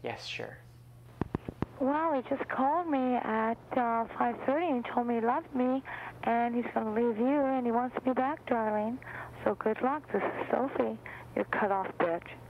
Yes, sure. Well, he just called me at 5:30 and told me he loved me, and he's going to leave you, and he wants me back, Darlene. So good luck. This is Sophie. You cut off bitch.